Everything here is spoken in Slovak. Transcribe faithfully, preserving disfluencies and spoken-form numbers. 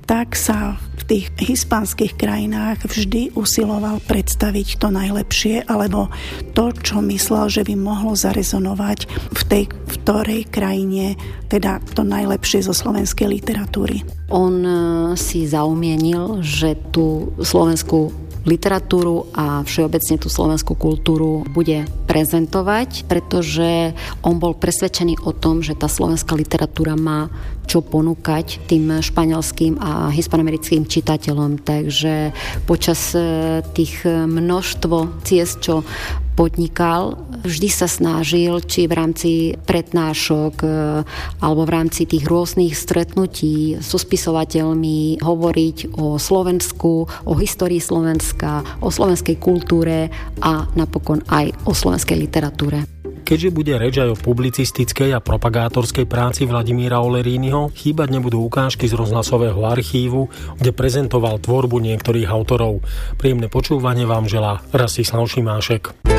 tak sa v tých hispánskych krajinách vždy usiloval predstaviť to najlepšie, alebo to, čo myslel, že by mohlo zarezonovať v tej v ktorej krajine, teda to najlepšie zo slovenskej literatúry. On si zaumienil, že tú slovenskú literatúru a všeobecne tú slovenskú kultúru bude prezentovať, pretože on bol presvedčený o tom, že tá slovenská literatúra má čo ponúkať tým španielským a hispanoamerickým čitateľom. Takže počas tých množstvo ciest, čo podnikal, vždy sa snažil, či v rámci prednášok alebo v rámci tých rôznych stretnutí so spisovateľmi hovoriť o Slovensku, o histórii Slovenska, o slovenskej kultúre a napokon aj o slovenskej literatúre. Keďže bude reč aj o publicistickej a propagátorskej práci Vladimíra Olerínyho, chýbať nebudú ukážky z rozhlasového archívu, kde prezentoval tvorbu niektorých autorov. Príjemné počúvanie vám želá Rastislav Šimášek.